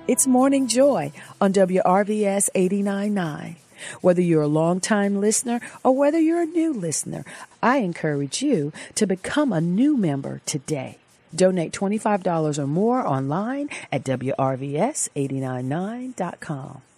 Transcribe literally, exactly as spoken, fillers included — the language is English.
It's Morning Joy on W R V S eighty-nine point nine. Whether you're a longtime listener or whether you're a new listener, I encourage you to become a new member today. Donate twenty-five dollars or more online at W R V S eight nine nine dot com.